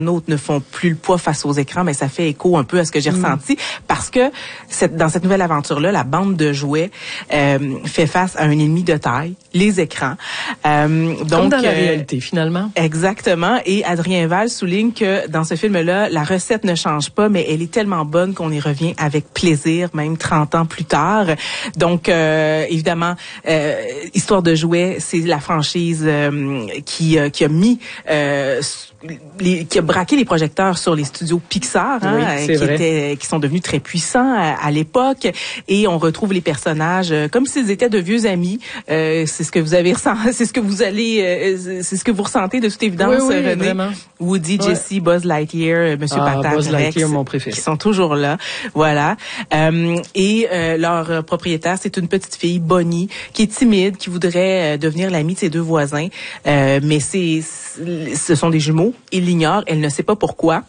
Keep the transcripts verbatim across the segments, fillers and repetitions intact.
Autres ne font plus le poids face aux écrans, mais ça fait écho un peu à ce que j'ai mmh. ressenti parce que cette, dans cette nouvelle aventure-là, la bande de jouets euh, fait face à un ennemi de taille, les écrans. Euh, donc, Comme dans la euh, réalité, finalement. Exactement. Et Adrien Val souligne que dans ce film-là, la recette ne change pas, mais elle est tellement bonne qu'on y revient avec plaisir, même trente ans plus tard. Donc, euh, évidemment, euh, Histoire de jouets, c'est la franchise euh, qui, euh, qui a mis... Euh, Les, qui a braqué les projecteurs sur les studios Pixar, hein, oui, qui, vrai. étaient, qui sont devenus très puissants à, à l'époque, et on retrouve les personnages euh, comme s'ils étaient de vieux amis. Euh, c'est ce que vous avez ressenti, c'est ce que vous allez, euh, c'est ce que vous ressentez de toute évidence, oui, oui, René. Vraiment. Woody, ouais. Jesse, Buzz Lightyear, Monsieur ah, Patate, Buzz Rex, Lightyear, mon préféré. qui sont toujours là, voilà. Euh, et euh, leur propriétaire, c'est une petite fille, Bonnie, qui est timide, qui voudrait euh, devenir l'amie de ses deux voisins, euh, mais c'est, ce sont des jumeaux. Il l'ignore, elle ne sait pas pourquoi.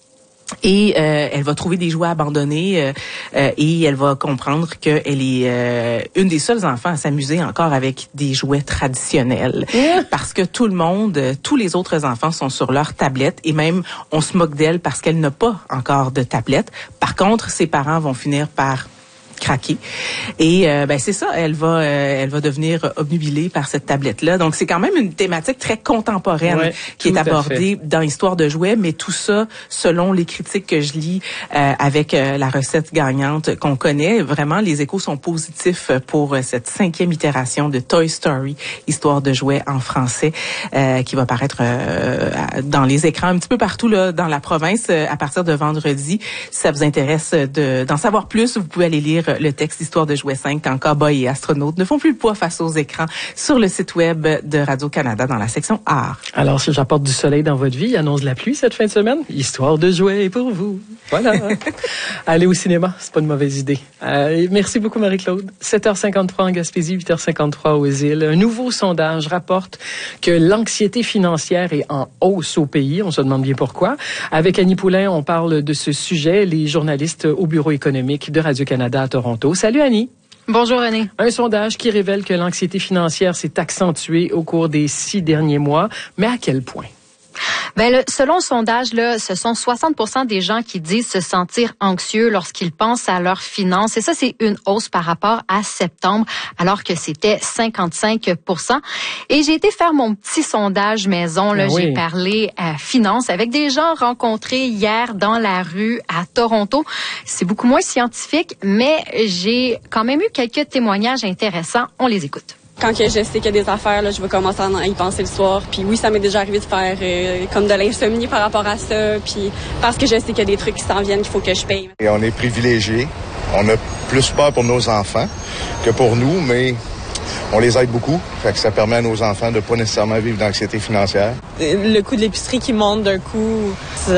Et euh, elle va trouver des jouets abandonnés euh, euh, et elle va comprendre qu'elle est euh, une des seules enfants à s'amuser encore avec des jouets traditionnels. Yeah. Parce que tout le monde, tous les autres enfants sont sur leur tablette et même on se moque d'elle parce qu'elle n'a pas encore de tablette. Par contre, ses parents vont finir par craquer. Et euh, ben c'est ça, elle va euh, elle va devenir obnubilée par cette tablette là. Donc c'est quand même une thématique très contemporaine ouais, qui est abordée dans Histoire de jouets, mais tout ça selon les critiques que je lis euh, avec euh, la recette gagnante qu'on connaît, vraiment les échos sont positifs pour euh, cette cinquième itération de Toy Story, Histoire de jouets en français euh, qui va paraître euh, dans les écrans un petit peu partout là dans la province euh, à partir de vendredi. Si ça vous intéresse de d'en savoir plus, vous pouvez aller lire le texte d'Histoire de jouets cinq quand Cowboy et astronautes ne font plus le poids face aux écrans sur le site web de Radio-Canada dans la section art. Alors, si j'apporte du soleil dans votre vie, annonce la pluie cette fin de semaine, Histoire de jouets pour vous. Voilà. Aller au cinéma, c'est pas une mauvaise idée. Euh, merci beaucoup, Marie-Claude. sept heures cinquante-trois en Gaspésie, huit heures cinquante-trois aux îles. Un nouveau sondage rapporte que l'anxiété financière est en hausse au pays. On se demande bien pourquoi. Avec Annie Poulain, on parle de ce sujet, les journalistes au bureau économique de Radio-Canada à Toronto. Salut Annie. Bonjour René. Un sondage qui révèle que l'anxiété financière s'est accentuée au cours des six derniers mois. Mais à quel point? Ben, le, selon le sondage, là, ce sont soixante pour cent des gens qui disent se sentir anxieux lorsqu'ils pensent à leurs finances. Et ça, c'est une hausse par rapport à septembre, alors que c'était cinquante-cinq pour cent. Et j'ai été faire mon petit sondage maison. Là, oui. J'ai parlé à finances avec des gens rencontrés hier dans la rue à Toronto. C'est beaucoup moins scientifique, mais j'ai quand même eu quelques témoignages intéressants. On les écoute. Quand que je sais qu'il y a des affaires, là, je vais commencer à y penser le soir. Puis oui, ça m'est déjà arrivé de faire euh, comme de l'insomnie par rapport à ça. Puis parce que je sais qu'il y a des trucs qui s'en viennent qu'il faut que je paye. Et on est privilégiés. On a plus peur pour nos enfants que pour nous, mais on les aide beaucoup. Fait que ça permet à nos enfants de pas nécessairement vivre d'anxiété financière. Le coût de l'épicerie qui monte d'un coup,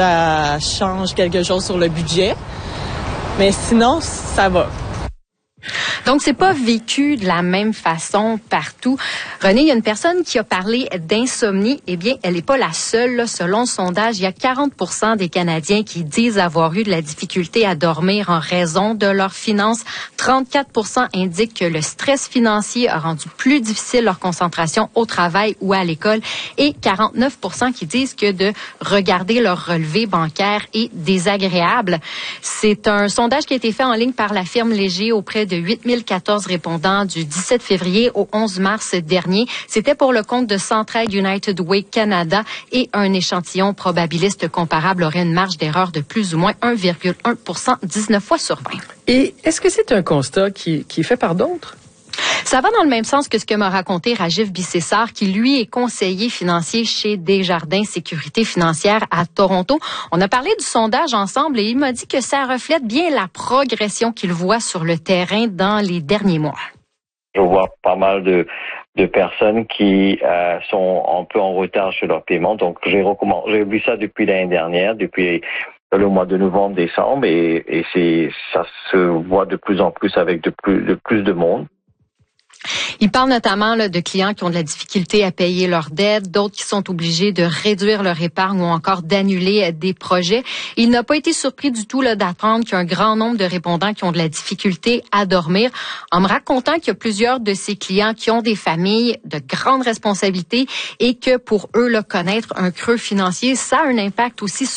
ça change quelque chose sur le budget. Mais sinon, ça va. Donc, c'est pas vécu de la même façon partout. René, il y a une personne qui a parlé d'insomnie. Eh bien, elle n'est pas la seule. Là. Selon le sondage, il y a quarante pour cent des Canadiens qui disent avoir eu de la difficulté à dormir en raison de leurs finances. trente-quatre pour cent indiquent que le stress financier a rendu plus difficile leur concentration au travail ou à l'école. Et quarante-neuf pour cent qui disent que de regarder leur relevé bancaire est désagréable. C'est un sondage qui a été fait en ligne par la firme Léger auprès de huit mille quatorze répondants du dix-sept février au onze mars dernier. C'était pour le compte de Centraide United Way Canada et un échantillon probabiliste comparable aurait une marge d'erreur de plus ou moins un virgule un pour cent dix-neuf fois sur vingt. Et est-ce que c'est un constat qui, qui est fait par d'autres? Ça va dans le même sens que ce que m'a raconté Rajiv Bissessar, qui lui est conseiller financier chez Desjardins Sécurité Financière à Toronto. On a parlé du sondage ensemble et il m'a dit que ça reflète bien la progression qu'il voit sur le terrain dans les derniers mois. Je vois pas mal de, de personnes qui euh, sont un peu en retard sur leur paiement. Donc, j'ai recommandé, j'ai vu ça depuis l'année dernière, depuis le mois de novembre, décembre, et, et c'est, ça se voit de plus en plus avec de plus, de plus de monde. Il parle notamment là, de clients qui ont de la difficulté à payer leurs dettes, d'autres qui sont obligés de réduire leur épargne ou encore d'annuler des projets. Il n'a pas été surpris du tout là, d'apprendre qu'il y a un grand nombre de répondants qui ont de la difficulté à dormir, en me racontant qu'il y a plusieurs de ses clients qui ont des familles de grandes responsabilités et que pour eux, là, connaître un creux financier, ça a un impact aussi